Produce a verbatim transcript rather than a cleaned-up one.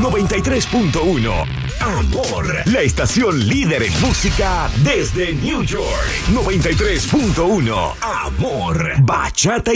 noventa y tres punto uno. Amor, la estación líder en música desde New York. noventa y tres punto uno. Amor, bachata